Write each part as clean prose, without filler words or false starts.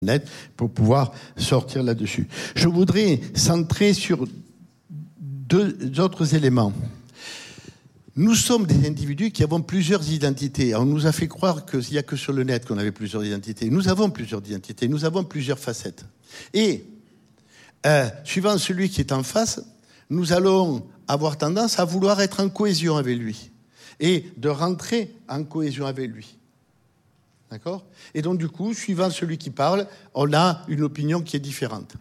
net pour pouvoir sortir là-dessus. Je voudrais centrer sur deux autres éléments. Nous sommes des individus qui avons plusieurs identités. On nous a fait croire qu'il n'y a que sur le net qu'on avait plusieurs identités. Nous avons plusieurs identités, nous avons plusieurs facettes. Et, suivant celui qui est en face, nous allons avoir tendance à vouloir être en cohésion avec lui et de rentrer en cohésion avec lui. D'accord ? Et donc, du coup, suivant celui qui parle, on a une opinion qui est différente.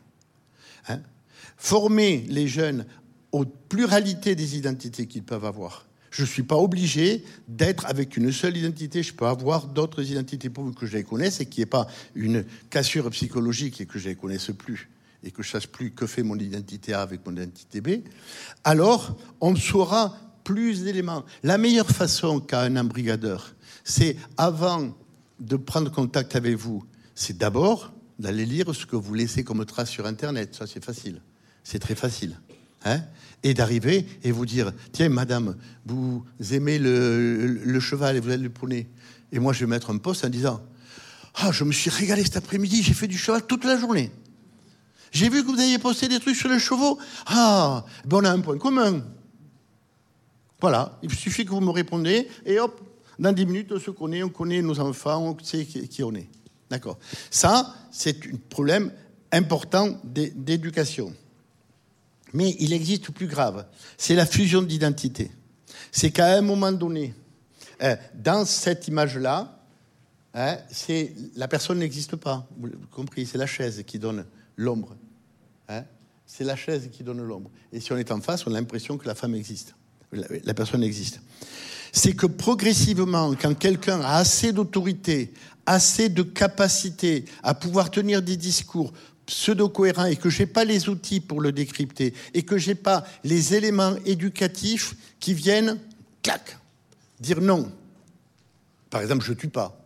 Former les jeunes aux pluralités des identités qu'ils peuvent avoir. Je ne suis pas obligé d'être avec une seule identité. Je peux avoir d'autres identités pourvu que je les connaisse et qu'il n'y ait pas une cassure psychologique et que je ne les connaisse plus et que je ne sache plus que fait mon identité A avec mon identité B. Alors, on saura plus d'éléments. La meilleure façon qu'a un embrigadeur, c'est avant de prendre contact avec vous, c'est d'abord d'aller lire ce que vous laissez comme trace sur Internet. Ça, c'est facile. C'est très facile. Et d'arriver et vous dire, tiens, madame, vous aimez le cheval et vous avez le poney. Et moi, je vais mettre un post en disant, je me suis régalé cet après-midi, j'ai fait du cheval toute la journée. J'ai vu que vous aviez posté des trucs sur les chevaux. Ben on a un point commun. Voilà, il suffit que vous me répondez et hop, dans 10 minutes, on connaît nos enfants, on sait qui on est. D'accord. Ça, c'est un problème important d'éducation. Mais il existe plus grave. C'est la fusion d'identité. C'est qu'à un moment donné, dans cette image-là, la personne n'existe pas. Vous avez compris, c'est la chaise qui donne l'ombre. C'est la chaise qui donne l'ombre. Et si on est en face, on a l'impression que la femme existe. La personne existe. C'est que progressivement, quand quelqu'un a assez d'autorité, assez de capacité à pouvoir tenir des discours pseudo-cohérents et que je n'ai pas les outils pour le décrypter et que je n'ai pas les éléments éducatifs qui viennent, clac, dire non. Par exemple, je ne tue pas.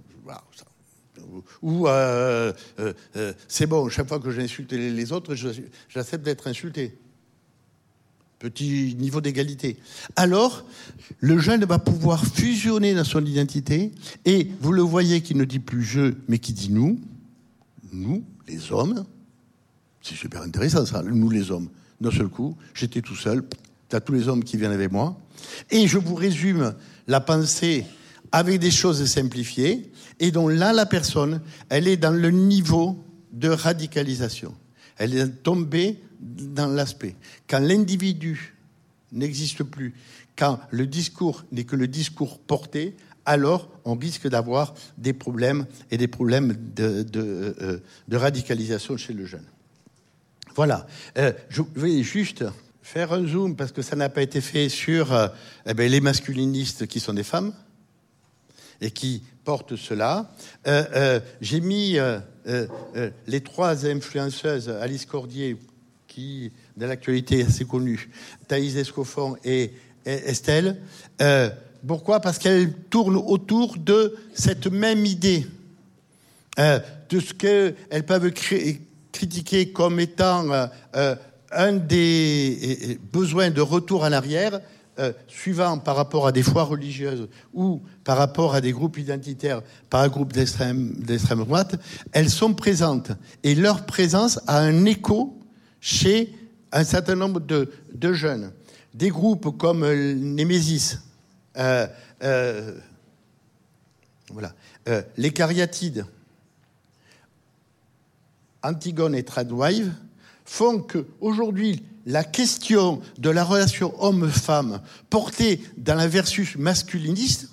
Ou c'est bon, chaque fois que j'insulte les autres, j'accepte d'être insulté. Petit niveau d'égalité. Alors, le jeune va pouvoir fusionner dans son identité et vous le voyez qui ne dit plus je, mais qui dit nous, les hommes. C'est super intéressant ça, nous les hommes. D'un seul coup, j'étais tout seul, t'as tous les hommes qui viennent avec moi. Et je vous résume la pensée avec des choses simplifiées et dont là, la personne, elle est dans le niveau de radicalisation. Elle est tombée dans l'aspect. Quand l'individu n'existe plus, quand le discours n'est que le discours porté, alors on risque d'avoir des problèmes et des problèmes de radicalisation chez le jeune. Voilà. Je vais juste faire un zoom parce que ça n'a pas été fait sur les masculinistes qui sont des femmes et qui portent cela. J'ai mis les 3 influenceuses, Alice Cordier, qui, dans l'actualité assez connue, Thaïs Escoffon et Estelle. Pourquoi ? Parce qu'elles tournent autour de cette même idée, de ce qu'elles peuvent critiquer comme étant un des besoins de retour en arrière, suivant par rapport à des foi religieuses ou par rapport à des groupes identitaires, par un groupe d'extrême droite, elles sont présentes. Et leur présence a un écho chez un certain nombre de jeunes. Des groupes comme Némésis, les Cariatides, Antigone et Tradwife font qu'aujourd'hui, la question de la relation homme-femme portée dans la versus masculiniste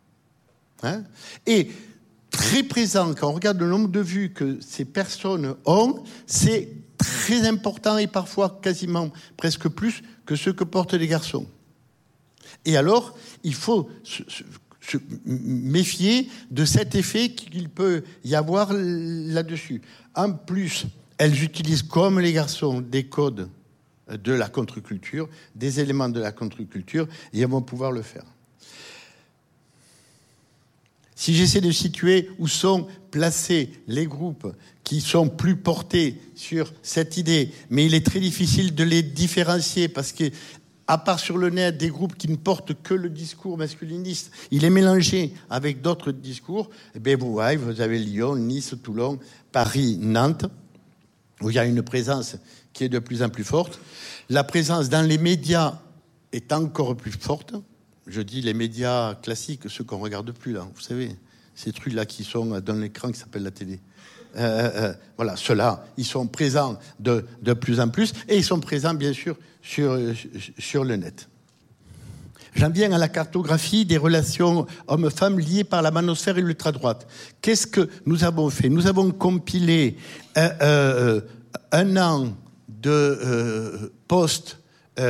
est très présent. Quand on regarde le nombre de vues que ces personnes ont, c'est très important et parfois quasiment presque plus que ce que portent les garçons. Et alors, il faut se méfier de cet effet qu'il peut y avoir là-dessus. En plus, elles utilisent comme les garçons des codes de la contre-culture, des éléments de la contre-culture, et elles vont pouvoir le faire. Si j'essaie de situer où sont placés les groupes qui sont plus portés sur cette idée, mais il est très difficile de les différencier parce que à part sur le net, des groupes qui ne portent que le discours masculiniste, il est mélangé avec d'autres discours, eh bien, vous avez Lyon, Nice, Toulon, Paris, Nantes, où il y a une présence qui est de plus en plus forte. La présence dans les médias est encore plus forte. Je dis les médias classiques, ceux qu'on ne regarde plus, là, vous savez, ces trucs-là qui sont dans l'écran qui s'appelle la télé. Voilà, ceux-là, ils sont présents de plus en plus, et ils sont présents, bien sûr, sur le net. J'en viens à la cartographie des relations hommes-femmes liées par la manosphère et l'ultra-droite. Qu'est-ce que nous avons fait? Nous avons compilé un an de posts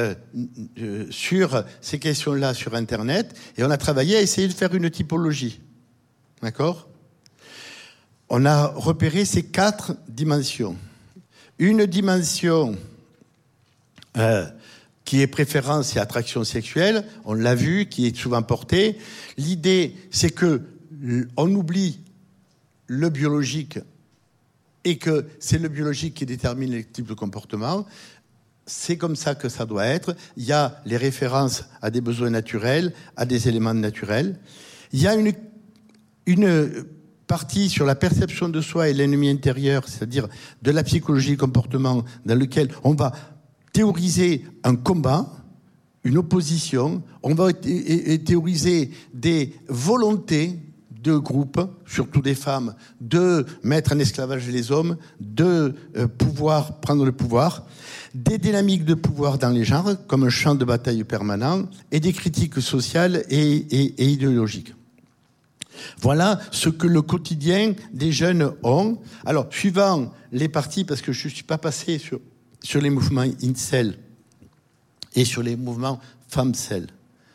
sur ces questions-là sur Internet, et on a travaillé à essayer de faire une typologie. D'accord? On a repéré ces 4 dimensions. Une dimension qui est préférence et attraction sexuelle, on l'a vu, qui est souvent portée. L'idée, c'est que on oublie le biologique et que c'est le biologique qui détermine les types de comportements. C'est comme ça que ça doit être. Il y a les références à des besoins naturels, à des éléments naturels. Il y a une partie sur la perception de soi et l'ennemi intérieur, c'est-à-dire de la psychologie du comportement, dans lequel on va théoriser un combat, une opposition, on va théoriser des volontés de groupes, surtout des femmes, de mettre en esclavage les hommes, de pouvoir prendre le pouvoir, des dynamiques de pouvoir dans les genres, comme un champ de bataille permanent, et des critiques sociales et idéologiques. Voilà ce que le quotidien des jeunes ont. Alors, suivant les parties, parce que je ne suis pas passé sur les mouvements incel et sur les mouvements femmes-cel,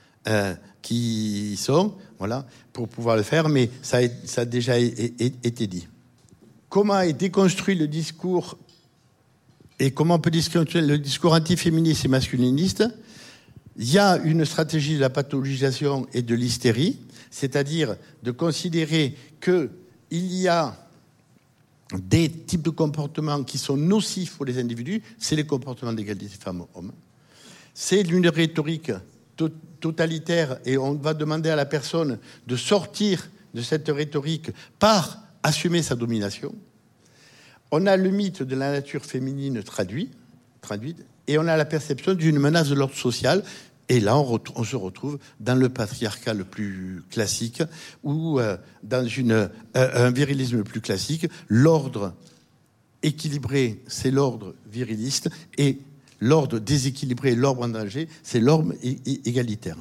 qui sont, voilà, pour pouvoir le faire, mais ça a déjà été dit. Comment est déconstruit le discours et comment on peut déconstruire le discours antiféministe et masculiniste? Il y a une stratégie de la pathologisation et de l'hystérie, c'est-à-dire de considérer qu'il y a des types de comportements qui sont nocifs pour les individus, c'est les comportements d'égalité femmes-hommes. C'est une rhétorique totalitaire et on va demander à la personne de sortir de cette rhétorique par assumer sa domination. On a le mythe de la nature féminine traduit, et on a la perception d'une menace de l'ordre social. Et là, on se retrouve dans le patriarcat le plus classique ou dans un virilisme plus classique. L'ordre équilibré, c'est l'ordre viriliste, et l'ordre déséquilibré, l'ordre en danger, c'est l'ordre égalitaire.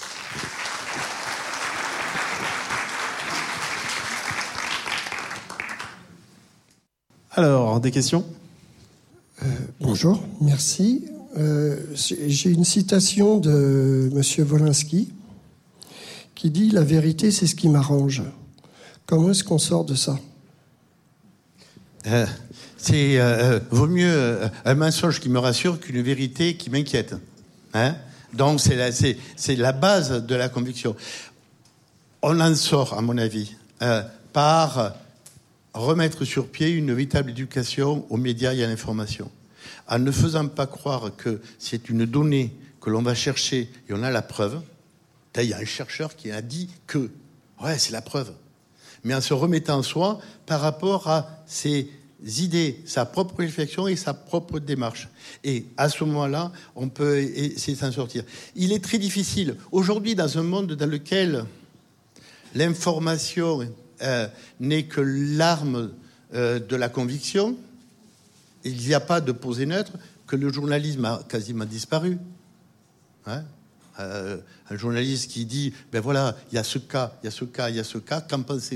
Alors, des questions ? Bonjour, merci. J'ai une citation de M. Wolinski qui dit « La vérité, c'est ce qui m'arrange ». Comment est-ce qu'on sort de ça ? Vaut mieux un mensonge qui me rassure qu'une vérité qui m'inquiète. Hein ? Donc c'est la base de la conviction. On en sort, à mon avis, par remettre sur pied une véritable éducation aux médias et à l'information. En ne faisant pas croire que c'est une donnée que l'on va chercher et on a la preuve. Il y a un chercheur qui a dit que, ouais, c'est la preuve. Mais en se remettant en soi par rapport à ses idées, sa propre réflexion et sa propre démarche. Et à ce moment-là, on peut essayer de s'en sortir. Il est très difficile, aujourd'hui, dans un monde dans lequel l'information n'est que l'arme de la conviction, il n'y a pas de posé neutre, que le journalisme a quasiment disparu. Hein ? Un journaliste qui dit, ben voilà, il y a ce cas, il y a ce cas, il y a ce cas, qu'en pensez-vous ?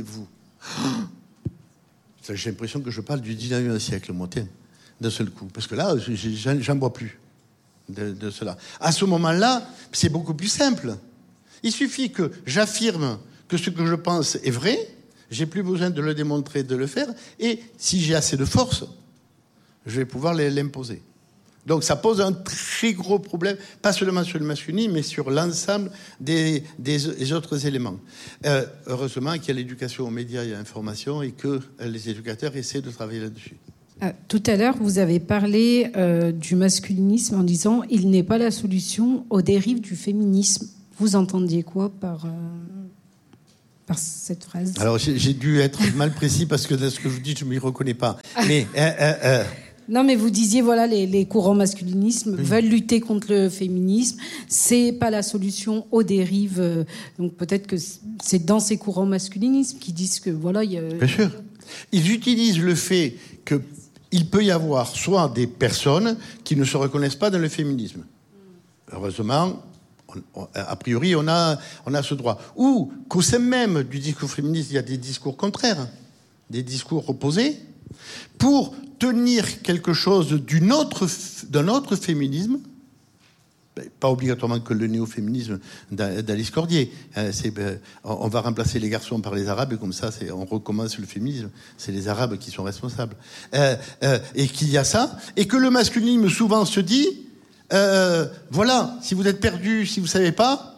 J'ai l'impression que je parle du 19e siècle, moi, d'un seul coup. Parce que là, j'en vois plus de cela. À ce moment-là, c'est beaucoup plus simple. Il suffit que j'affirme que ce que je pense est vrai, j'ai plus besoin de le démontrer, de le faire, et si j'ai assez de force, je vais pouvoir l'imposer. Donc ça pose un très gros problème, pas seulement sur le masculin, mais sur l'ensemble des autres éléments. Heureusement qu'il y a l'éducation aux médias et à l'information et que les éducateurs essaient de travailler là-dessus. Tout à l'heure, vous avez parlé du masculinisme en disant « il n'est pas la solution aux dérives du féminisme ». Vous entendiez quoi par cette phrase ? Alors, j'ai dû être mal précis parce que dans ce que je vous dis, je ne m'y reconnais pas. Mais... Non, mais vous disiez, voilà, les courants masculinisme veulent lutter contre le féminisme. C'est pas la solution aux dérives. Donc peut-être que c'est dans ces courants masculinisme qui disent que, voilà, il y a... Bien sûr. Ils utilisent le fait qu'il peut y avoir soit des personnes qui ne se reconnaissent pas dans le féminisme. Heureusement, a priori, on a ce droit. Ou qu'au sein même du discours féministe, il y a des discours contraires, des discours opposés, pour tenir quelque chose d'un autre féminisme, pas obligatoirement que le néo-féminisme d'Alice Cordier. On va remplacer les garçons par les arabes et comme ça, on recommence le féminisme. C'est les arabes qui sont responsables. Et qu'il y a ça, et que le masculinisme souvent se dit, voilà, si vous êtes perdu, si vous savez pas,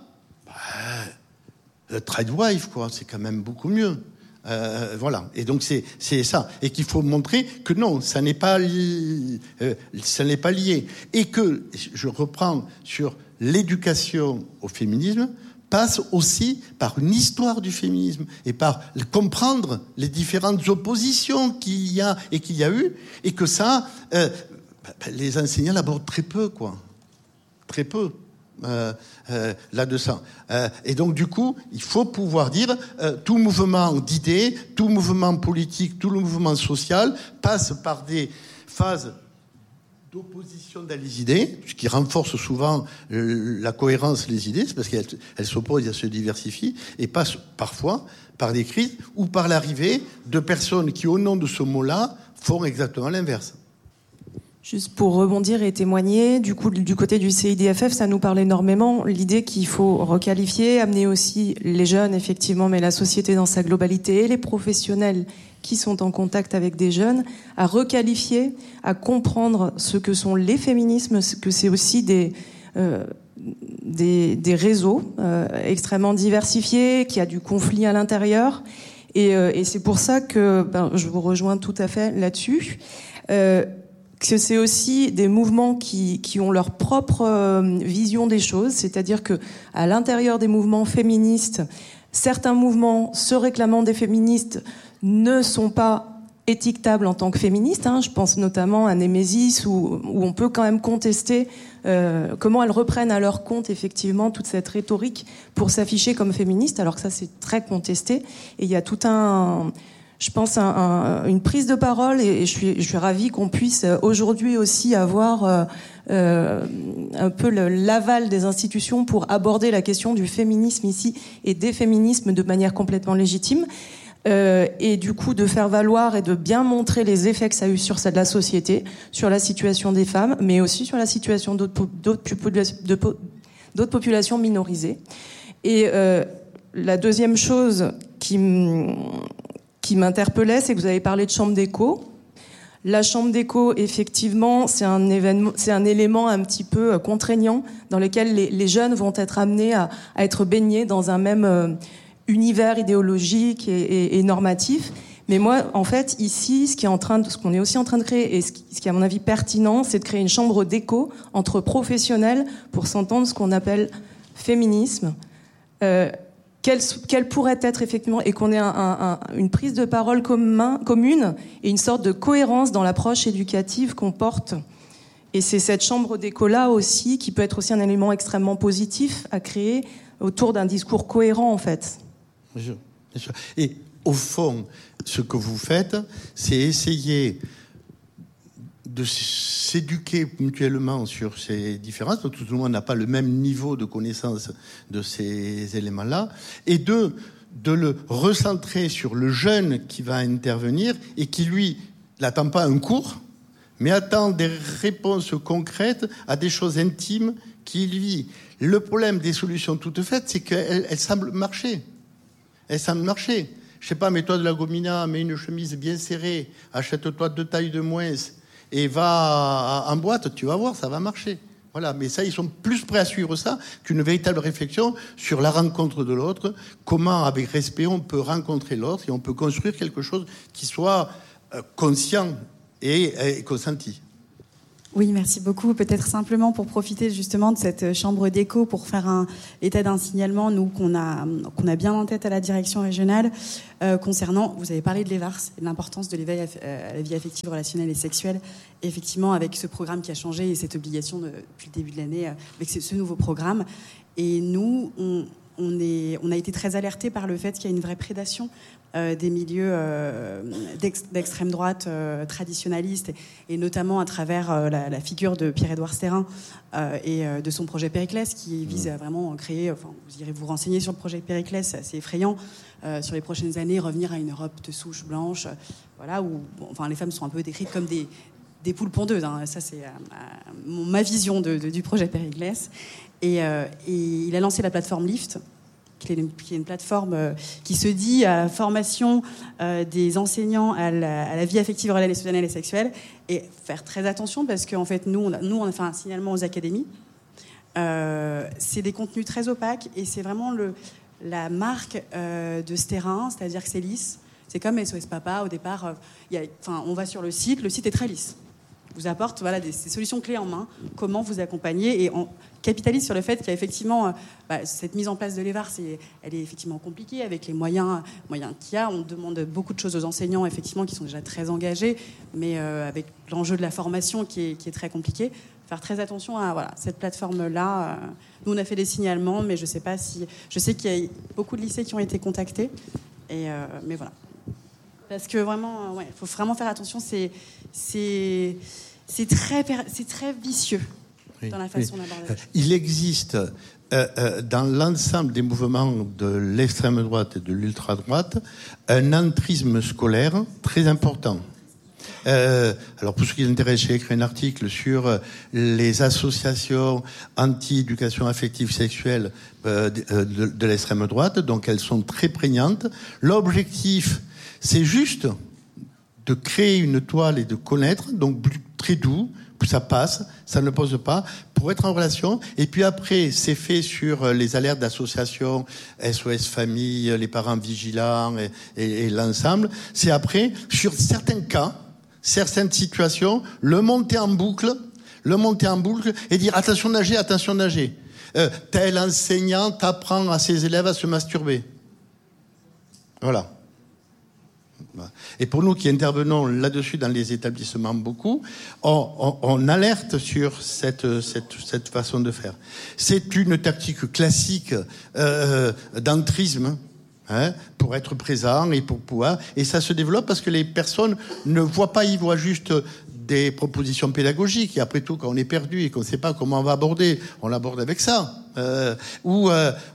trade wife, quoi, c'est quand même beaucoup mieux. Voilà. Et donc c'est ça. Et qu'il faut montrer que non, ça n'est pas lié. Et que, je reprends sur l'éducation au féminisme, passe aussi par une histoire du féminisme et par comprendre les différentes oppositions qu'il y a et qu'il y a eu, et que ça, les enseignants l'abordent très peu, quoi. Très peu. Là-dedans. Et donc, du coup, il faut pouvoir dire tout mouvement d'idées, tout mouvement politique, tout le mouvement social passe par des phases d'opposition dans les idées, ce qui renforce souvent la cohérence des idées, c'est parce qu'elles s'opposent, elles se diversifient, et passe parfois par des crises ou par l'arrivée de personnes qui, au nom de ce mot-là, font exactement l'inverse. Juste pour rebondir et témoigner, du coup, du côté du CIDFF, ça nous parle énormément. L'idée qu'il faut requalifier, amener aussi les jeunes, effectivement, mais la société dans sa globalité et les professionnels qui sont en contact avec des jeunes, à requalifier, à comprendre ce que sont les féminismes, que c'est aussi des réseaux extrêmement diversifiés, qu'il y a du conflit à l'intérieur. Et c'est pour ça que je vous rejoins tout à fait là-dessus. Que c'est aussi des mouvements qui ont leur propre vision des choses, c'est-à-dire que à l'intérieur des mouvements féministes, certains mouvements se réclamant des féministes ne sont pas étiquetables en tant que féministes. Je pense notamment à Némésis, où on peut quand même contester comment elles reprennent à leur compte effectivement toute cette rhétorique pour s'afficher comme féministes, alors que ça c'est très contesté. Et il y a tout je pense une prise de parole, et je suis ravie qu'on puisse aujourd'hui aussi avoir un peu l'aval des institutions pour aborder la question du féminisme ici et des féminismes de manière complètement légitime, et du coup de faire valoir et de bien montrer les effets que ça a eu sur la société, sur la situation des femmes, mais aussi sur la situation d'autres populations minorisées. Et la deuxième chose qui m'interpellait, c'est que vous avez parlé de chambre d'écho. La chambre d'écho, effectivement, c'est un élément un petit peu contraignant dans lequel les jeunes vont être amenés à être baignés dans un même univers idéologique et normatif. Mais moi, en fait, ici, ce qu'on est aussi en train de créer, et ce qui est à mon avis pertinent, c'est de créer une chambre d'écho entre professionnels pour s'entendre ce qu'on appelle féminisme. Quelle pourrait être effectivement, et qu'on ait une prise de parole commune et une sorte de cohérence dans l'approche éducative qu'on porte. Et c'est cette chambre d'écho-là aussi qui peut être aussi un élément extrêmement positif à créer autour d'un discours cohérent, en fait. Bien sûr. Et au fond, ce que vous faites, c'est essayer de s'éduquer mutuellement sur ces différences, donc tout le monde n'a pas le même niveau de connaissance de ces éléments-là, et de le recentrer sur le jeune qui va intervenir et qui, lui, n'attend pas un cours, mais attend des réponses concrètes à des choses intimes qu'il vit. Le problème des solutions toutes faites, c'est qu'elles semblent marcher. Elles semblent marcher. Je sais pas, mets-toi de la gomina, mets une chemise bien serrée, achète-toi 2 tailles de moins, et va en boîte, tu vas voir, ça va marcher. Voilà, mais ça, ils sont plus prêts à suivre ça qu'une véritable réflexion sur la rencontre de l'autre, comment, avec respect, on peut rencontrer l'autre et on peut construire quelque chose qui soit conscient et consentie. Oui, merci beaucoup. Peut-être simplement pour profiter justement de cette chambre d'écho pour faire un état d'un signalement, nous, qu'on a bien en tête à la direction régionale, concernant, vous avez parlé de l'EVARS et de l'importance de l'éveil à la vie affective, relationnelle et sexuelle. Et effectivement, avec ce programme qui a changé et cette obligation depuis le début de l'année, avec ce nouveau programme. Et nous, on a été très alertés par le fait qu'il y a une vraie prédation des milieux d'extrême droite traditionnalistes, et notamment à travers la figure de Pierre-Édouard Stérin et de son projet Périclès, qui vise à vraiment créer, enfin, vous irez vous renseigner sur le projet Périclès, c'est assez effrayant, sur les prochaines années, revenir à une Europe de souche blanche, voilà, où enfin, les femmes sont un peu décrites comme des poules pondeuses, hein. Ça c'est ma vision du projet Périclès. Et il a lancé la plateforme Lift, qui est une plateforme qui se dit à la formation des enseignants à la vie affective, relationnelle et sexuelle. Et faire très attention, parce qu'en fait, nous, on a fait un signalement aux académies. C'est des contenus très opaques, et c'est vraiment la marque de ce terrain, c'est-à-dire que c'est lisse. C'est comme SOS Papa, au départ, on va sur le site est très lisse. Vous apporte des solutions clés en main, comment vous accompagner, et on capitalise sur le fait qu'il y a effectivement cette mise en place de l'EVAR, elle est effectivement compliquée avec les moyens qu'il y a. On demande beaucoup de choses aux enseignants, effectivement, qui sont déjà très engagés, mais avec l'enjeu de la formation qui est très compliqué. Faire très attention à cette plateforme-là. Nous, on a fait des signalements, mais je sais qu'il y a beaucoup de lycées qui ont été contactés, mais voilà. Parce que vraiment, il faut vraiment faire attention. C'est très vicieux dans la façon d'aborder. Il existe dans l'ensemble des mouvements de l'extrême droite et de l'ultra-droite un entrisme scolaire très important. Alors pour ce qui l'intéresse, j'ai écrit un article sur les associations anti-éducation affective sexuelle de l'extrême droite. Donc elles sont très prégnantes. L'objectif, c'est juste de créer une toile et de connaître, donc très doux, ça passe, ça ne pose pas, pour être en relation. Et puis après, c'est fait sur les alertes d'associations, SOS Famille, les parents vigilants et l'ensemble. C'est après, sur certains cas, certaines situations, le monter en boucle et dire attention nager. Tel enseignant apprend à ses élèves à se masturber. Voilà. Et pour nous qui intervenons là-dessus dans les établissements beaucoup, on alerte sur cette façon de faire. C'est une tactique classique d'entrisme, pour être présent et pour pouvoir. Et ça se développe parce que les personnes ne voient pas, ils voient juste des propositions pédagogiques. Et après tout, quand on est perdu et qu'on ne sait pas comment on va aborder, on l'aborde avec ça. Ou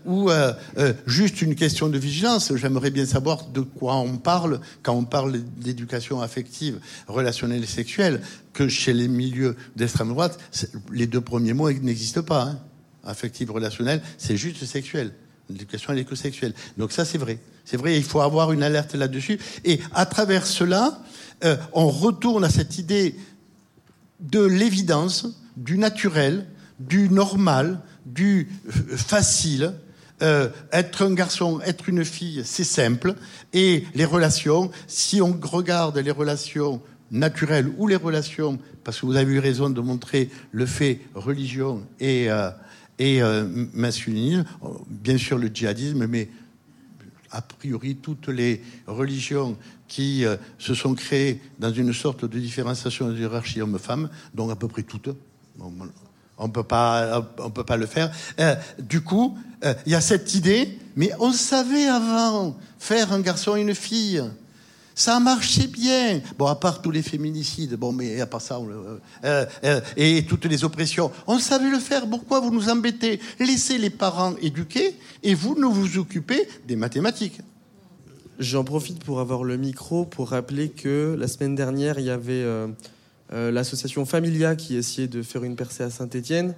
juste une question de vigilance. J'aimerais bien savoir de quoi on parle quand on parle d'éducation affective, relationnelle et sexuelle, que chez les milieux d'extrême droite, les deux premiers mots n'existent pas. Affective, relationnelle, c'est juste sexuelle. L'éducation, elle est que sexuelle. Donc ça, c'est vrai. C'est vrai, il faut avoir une alerte là-dessus. Et à travers cela, on retourne à cette idée de l'évidence, du naturel, du normal, du facile. Être un garçon, être une fille, c'est simple. Et les relations, si on regarde les relations naturelles ou les relations, parce que vous avez eu raison de montrer le fait religion et masculine, bien sûr le djihadisme, mais a priori toutes les religions qui se sont créées dans une sorte de différenciation de hiérarchie homme-femme, donc à peu près toutes. On peut pas le faire. Du coup, il y a cette idée, mais on savait avant faire un garçon et une fille. Ça marchait bien. Bon, à part tous les féminicides, mais à part ça, et toutes les oppressions, on savait le faire. Pourquoi vous nous embêtez? Laissez les parents éduquer et vous ne vous occupez des mathématiques. J'en profite pour avoir le micro pour rappeler que la semaine dernière, il y avait l'association Familia qui essayait de faire une percée à Saint-Étienne,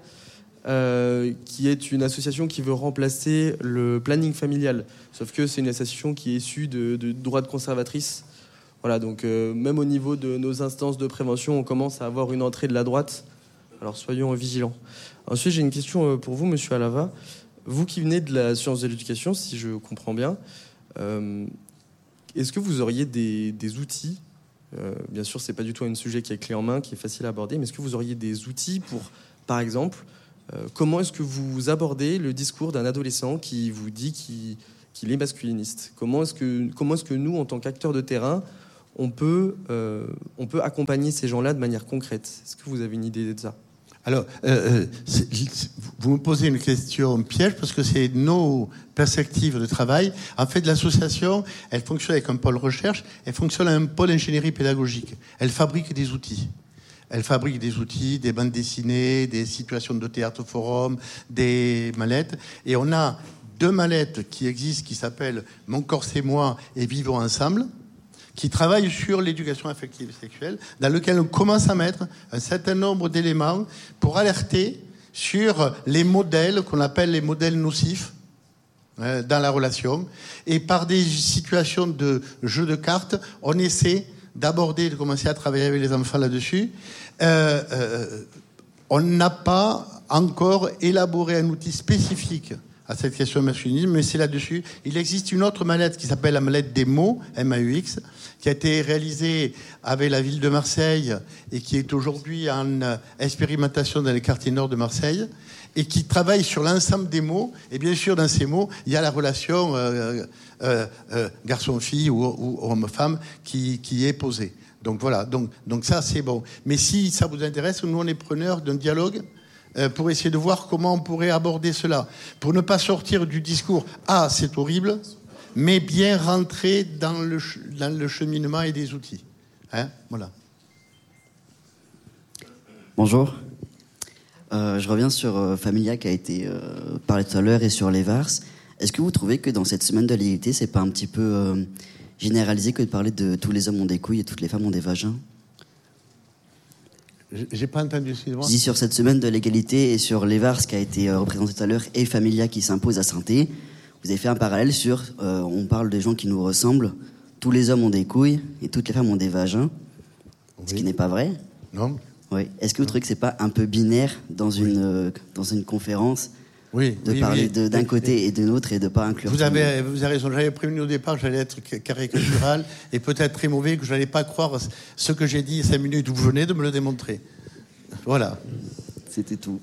qui est une association qui veut remplacer le planning familial. Sauf que c'est une association qui est issue de droite conservatrice. Voilà, donc même au niveau de nos instances de prévention, on commence à avoir une entrée de la droite. Alors soyons vigilants. Ensuite, j'ai une question pour vous, monsieur Alava. Vous qui venez de la science de l'éducation, si je comprends bien, est-ce que vous auriez des outils Bien sûr, c'est pas du tout un sujet qui est clé en main, qui est facile à aborder, mais est-ce que vous auriez des outils pour, par exemple, comment est-ce que vous abordez le discours d'un adolescent qui vous dit qu'il est masculiniste ? Comment est-ce que nous, en tant qu'acteurs de terrain, on peut accompagner ces gens-là de manière concrète ? Est-ce que vous avez une idée de ça ? Alors, vous me posez une question piège parce que c'est nos perspectives de travail. En fait, l'association, elle fonctionne avec un pôle recherche, elle fonctionne avec un pôle ingénierie pédagogique. Elle fabrique des outils. Elle fabrique des outils, des bandes dessinées, des situations de théâtre forum, des mallettes. Et on a 2 mallettes qui existent, qui s'appellent « Mon corps c'est moi » et « Vivons ensemble », qui travaille sur l'éducation affective et sexuelle, dans lequel on commence à mettre un certain nombre d'éléments pour alerter sur les modèles qu'on appelle les modèles nocifs dans la relation. Et par des situations de jeu de cartes, on essaie d'aborder, de commencer à travailler avec les enfants là-dessus. On n'a pas encore élaboré un outil spécifique à cette question de masculinisme, mais c'est là-dessus. Il existe une autre mallette qui s'appelle la mallette des mots, MAUX, qui a été réalisée avec la ville de Marseille et qui est aujourd'hui en expérimentation dans les quartiers nord de Marseille et qui travaille sur l'ensemble des mots. Et bien sûr, dans ces mots, il y a la relation garçon-fille ou homme-femme qui est posée. Donc voilà, donc ça c'est bon. Mais si ça vous intéresse, nous on est preneurs d'un dialogue pour essayer de voir comment on pourrait aborder cela, pour ne pas sortir du discours « Ah, c'est horrible », mais bien rentrer dans le cheminement et des outils. Voilà. Bonjour. Je reviens sur Familia qui a été parlé tout à l'heure et sur les VARS. Est-ce que vous trouvez que dans cette semaine de l'égalité, c'est pas un petit peu généralisé que de parler de tous les hommes ont des couilles et toutes les femmes ont des vagins ? J'ai pas entendu, excusez-moi. Je dis sur cette semaine de l'égalité et sur les VARS qui a été représenté tout à l'heure et Familia qui s'impose à Saint-Thé, vous avez fait un parallèle sur, on parle des gens qui nous ressemblent, tous les hommes ont des couilles et toutes les femmes ont des vagins, oui. Ce qui n'est pas vrai. Non. Oui. Est-ce que vous trouvez que c'est pas un peu binaire dans une conférence de parler d'un côté et de l'autre et de pas inclure vous avez raison, j'avais prévenu au départ que j'allais être caricatural et peut-être très mauvais, que je n'allais pas croire ce que j'ai dit 5 minutes où vous venez de me le démontrer. Voilà. C'était tout.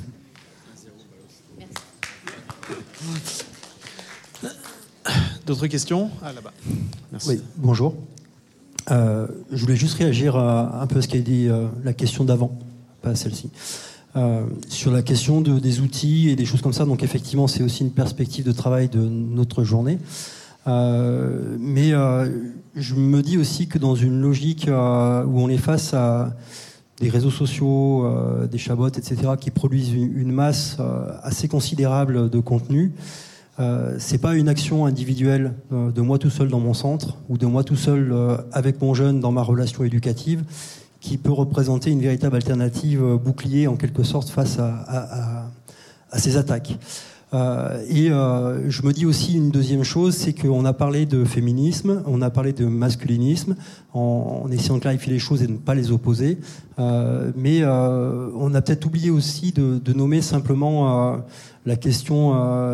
D'autres questions ? Ah, là-bas. Merci. Oui, bonjour. Je voulais juste réagir à un peu à ce qu'a dit la question d'avant, pas celle-ci. Sur la question des outils et des choses comme ça, donc effectivement c'est aussi une perspective de travail de notre journée. Mais je me dis aussi que dans une logique où on est face à des réseaux sociaux, des chabots, etc., qui produisent une masse assez considérable de contenu, c'est pas une action individuelle de moi tout seul dans mon centre ou de moi tout seul avec mon jeune dans ma relation éducative qui peut représenter une véritable alternative bouclier en quelque sorte face à ces attaques. Je me dis aussi une deuxième chose, c'est qu'on a parlé de féminisme, on a parlé de masculinisme, en essayant de clarifier les choses et de ne pas les opposer, mais on a peut-être oublié aussi de nommer simplement la question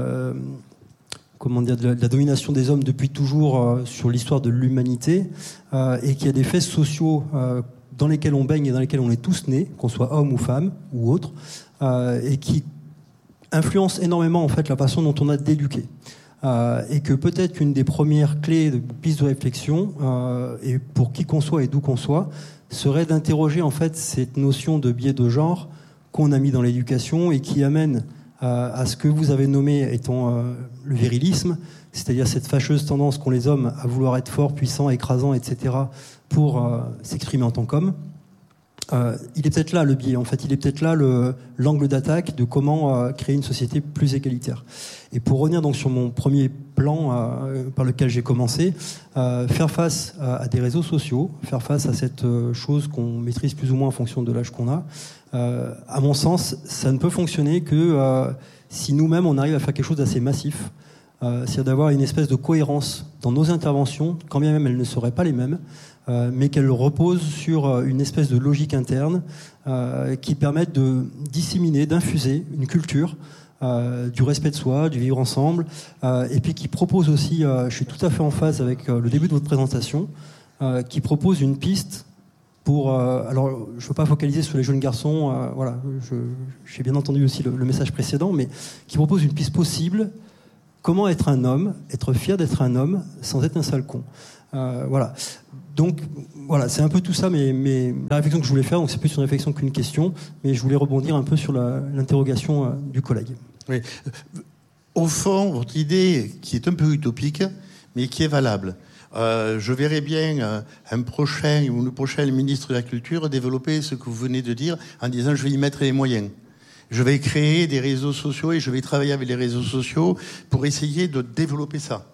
de la domination des hommes depuis toujours sur l'histoire de l'humanité, et qu'il y a des faits sociaux dans lesquels on baigne et dans lesquels on est tous nés, qu'on soit homme ou femme ou autre, et qui influence énormément en fait la façon dont on a d'éduquer, et que peut-être une des premières clés de piste de réflexion, et pour qui qu'on soit et d'où qu'on soit, serait d'interroger en fait cette notion de biais de genre qu'on a mis dans l'éducation et qui amène à ce que vous avez nommé étant le virilisme, c'est-à-dire cette fâcheuse tendance qu'ont les hommes à vouloir être forts, puissants, écrasants, etc. pour s'exprimer en tant qu'hommes. Il est peut-être là le biais, en fait, il est peut-être là l'angle d'attaque de comment créer une société plus égalitaire. Et pour revenir donc sur mon premier plan par lequel j'ai commencé, faire face à des réseaux sociaux, faire face à cette chose qu'on maîtrise plus ou moins en fonction de l'âge qu'on a, à mon sens, ça ne peut fonctionner que si nous-mêmes on arrive à faire quelque chose d'assez massif, c'est-à-dire d'avoir une espèce de cohérence dans nos interventions, quand bien même elles ne seraient pas les mêmes, mais qu'elles reposent sur une espèce de logique interne qui permette de disséminer, d'infuser une culture du respect de soi, du vivre ensemble, et puis qui propose aussi, je suis tout à fait en phase avec le début de votre présentation, qui propose une piste pour... alors, je ne veux pas focaliser sur les jeunes garçons, voilà, j'ai bien entendu aussi le message précédent, mais qui propose une piste possible. Comment être un homme, être fier d'être un homme sans être un sale con. Voilà. Donc, voilà, c'est un peu tout ça, mais la réflexion que je voulais faire, donc c'est plus une réflexion qu'une question, mais je voulais rebondir un peu sur l'interrogation du collègue. Oui. Au fond, votre idée, qui est un peu utopique, mais qui est valable. Je verrais bien un prochain ou une prochaine ministre de la Culture développer ce que vous venez de dire en disant « je vais y mettre les moyens ». Je vais créer des réseaux sociaux et je vais travailler avec les réseaux sociaux pour essayer de développer ça.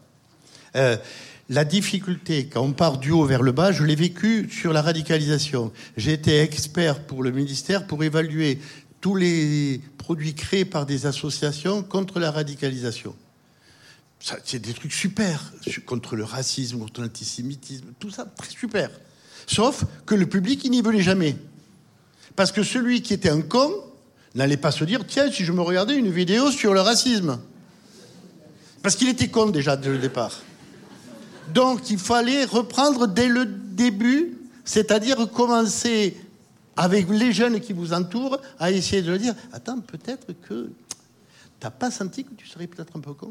La difficulté, quand on part du haut vers le bas, je l'ai vécu sur la radicalisation. J'ai été expert pour le ministère pour évaluer tous les produits créés par des associations contre la radicalisation. Ça, c'est des trucs super, contre le racisme, contre l'antisémitisme, tout ça, très super. Sauf que le public, il n'y venait jamais. Parce que celui qui était un con n'allait pas se dire « Tiens, si je me regardais une vidéo sur le racisme ». Parce qu'il était con déjà dès le départ. Donc, il fallait reprendre dès le début, c'est-à-dire commencer avec les jeunes qui vous entourent à essayer de leur dire « Attends, peut-être que t'as pas senti que tu serais peut-être un peu con ?»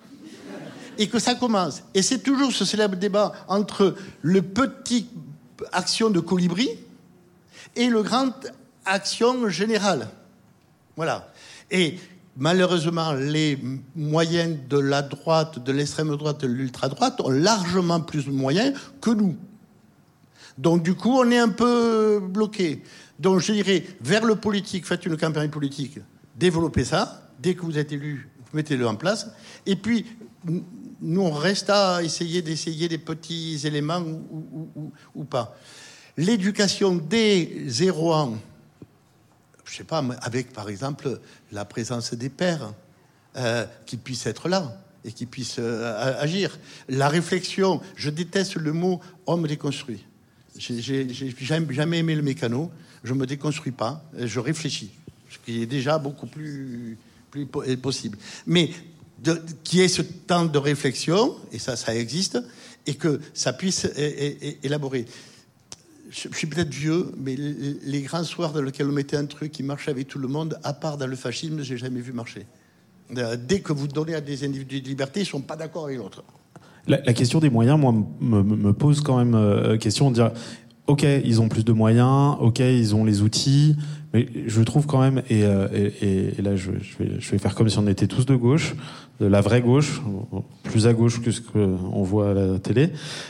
Et que ça commence. Et c'est toujours ce célèbre débat entre le petit action de colibri et le grand action générale. Voilà. Et malheureusement, les moyens de la droite, de l'extrême droite, de l'ultra-droite ont largement plus de moyens que nous. Donc du coup, on est un peu bloqué. Donc je dirais, vers le politique, faites une campagne politique, développez ça. Dès que vous êtes élu, vous mettez-le en place. Et puis, nous, on reste à essayer des petits éléments ou pas. L'éducation dès 0 ans, je sais pas, avec par exemple la présence des pères qui puissent être là et qui puissent agir. La réflexion, je déteste le mot homme déconstruit. J'ai jamais aimé le mécano, je me déconstruis pas, je réfléchis, ce qui est déjà beaucoup plus possible. Mais qu'il y ait ce temps de réflexion, et ça existe, et que ça puisse élaborer. Je suis peut-être vieux, mais les grands soirs dans lesquels on mettait un truc qui marchait avec tout le monde, à part dans le fascisme, j'ai jamais vu marcher. Dès que vous donnez à des individus de liberté, ils ne sont pas d'accord avec l'autre. La question des moyens, moi, me pose quand même question de dire, ok, ils ont plus de moyens, ok, ils ont les outils, mais je trouve quand même, et là je vais faire comme si on était tous de gauche, de la vraie gauche, plus à gauche que ce qu'on voit à la télé.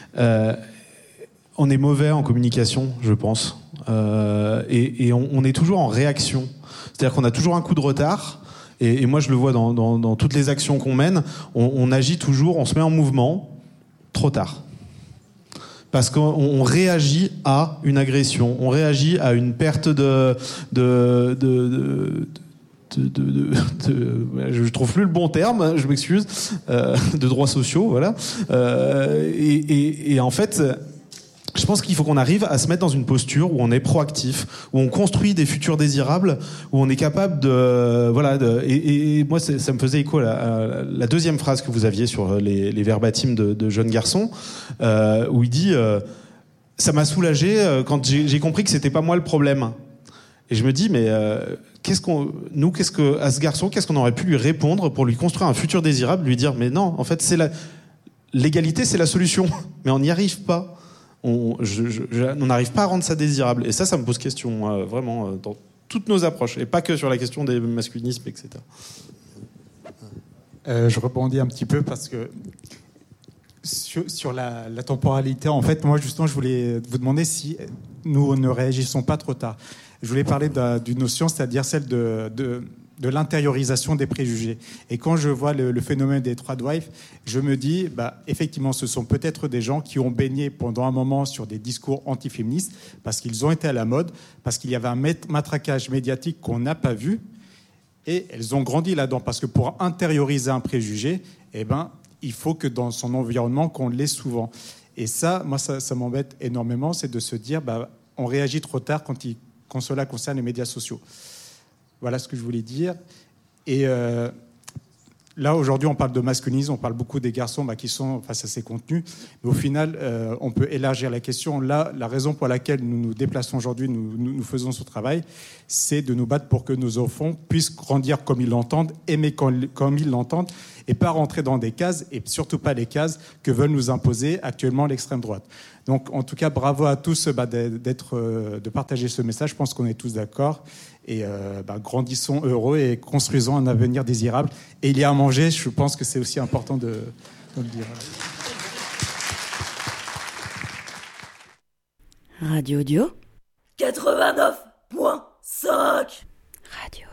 On est mauvais en communication, je pense, et on est toujours en réaction. C'est-à-dire qu'on a toujours un coup de retard. Et moi, je le vois dans toutes les actions qu'on mène, on agit toujours, on se met en mouvement trop tard. Parce qu'on réagit à une agression, on réagit à une perte je trouve plus le bon terme, je m'excuse, de droits sociaux, voilà. Et en fait, je pense qu'il faut qu'on arrive à se mettre dans une posture où on est proactif, où on construit des futurs désirables, où on est capable de... Voilà, et moi, ça me faisait écho à la deuxième phrase que vous aviez sur les verbatim de jeunes garçons, où il dit ça m'a soulagé quand j'ai compris que c'était pas moi le problème. Et je me dis, mais à ce garçon, qu'est-ce qu'on aurait pu lui répondre pour lui construire un futur désirable, lui dire, mais non, en fait, l'égalité, c'est la solution, mais on n'y arrive pas. On n'arrive pas à rendre ça désirable. Et ça me pose question, vraiment, dans toutes nos approches. Et pas que sur la question des masculinismes, etc. Je rebondis un petit peu parce que sur la temporalité, en fait, moi, justement, je voulais vous demander si nous ne réagissons pas trop tard. Je voulais parler d'une notion, c'est-à-dire celle de l'intériorisation des préjugés. Et quand je vois le phénomène des tradwives, je me dis, effectivement, ce sont peut-être des gens qui ont baigné pendant un moment sur des discours antiféministes parce qu'ils ont été à la mode, parce qu'il y avait un matraquage médiatique qu'on n'a pas vu, et elles ont grandi là-dedans. Parce que pour intérioriser un préjugé, il faut que dans son environnement, qu'on l'ait souvent. Et ça, moi, ça m'embête énormément, c'est de se dire, on réagit trop tard quand cela concerne les médias sociaux. Voilà ce que je voulais dire. Et là, aujourd'hui, on parle de masculinisme, on parle beaucoup des garçons qui sont face à ces contenus. Mais au final, on peut élargir la question. Là, la raison pour laquelle nous nous déplaçons aujourd'hui, nous faisons ce travail, c'est de nous battre pour que nos enfants puissent grandir comme ils l'entendent, aimer comme ils l'entendent, et pas rentrer dans des cases, et surtout pas les cases que veulent nous imposer actuellement l'extrême droite. Donc, en tout cas, bravo à tous de partager ce message. Je pense qu'on est tous d'accord. Et grandissons heureux et construisons un avenir désirable. Et il y a à manger, je pense que c'est aussi important de le dire. Radio Audio 89.5 Radio